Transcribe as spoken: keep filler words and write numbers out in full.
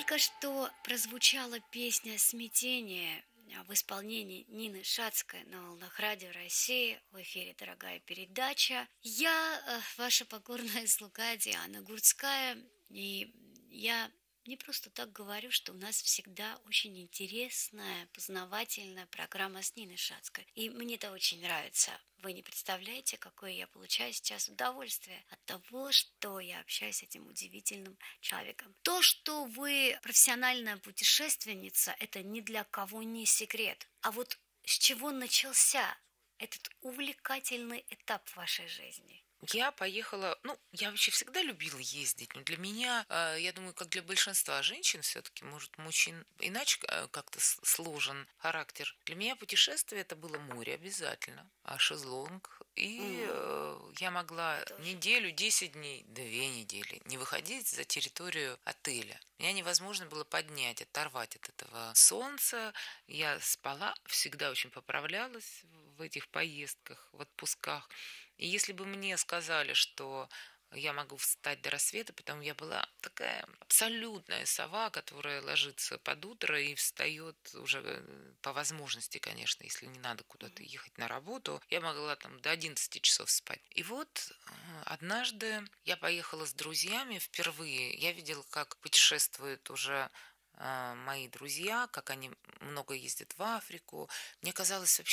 Только что прозвучала песня «Смятение» в исполнении Нины Шацкой на волнах Радио России. В эфире дорогая передача. Я э, ваша покорная слуга Диана Гурцкая. И я не просто так говорю, что у нас всегда очень интересная, познавательная программа с Ниной Шацкой. И мне это очень нравится. Вы не представляете, какое я получаю сейчас удовольствие от того, что я общаюсь с этим удивительным человеком. То, что вы профессиональная путешественница, это ни для кого не секрет. А вот с чего начался этот увлекательный этап в вашей жизни? Я поехала, ну, я вообще всегда любила ездить, но для меня, э, я думаю, как для большинства женщин все-таки, может, мужчин иначе э, как-то с- сложен характер. Для меня путешествие это было море обязательно, а шезлонг. И М, э, я могла тоже. неделю, десять дней, две недели не выходить за территорию отеля. Меня невозможно было поднять, оторвать от этого солнца. Я спала, всегда очень поправлялась в этих поездках, в отпусках. И если бы мне сказали, что я могу встать до рассвета, потому я была такая абсолютная сова, которая ложится под утро и встает уже э, по возможности, конечно, если не надо куда-то Мгм. ехать на работу. Я могла там до одиннадцати часов спать. И вот э, однажды я поехала с друзьями впервые. Я видела, как путешествуют уже э, мои друзья, как они много ездят в Африку. Мне казалось вообще